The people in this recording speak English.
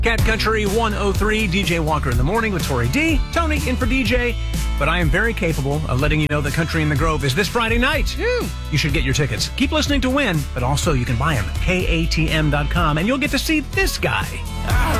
Cat Country 103, DJ Walker in the morning with Tori D. Tony in for DJ. But I am very capable of letting you know that Country in the Grove is this Friday night. You should get your tickets. Keep listening to win, but also you can buy them at katm.com, and you'll get to see this guy.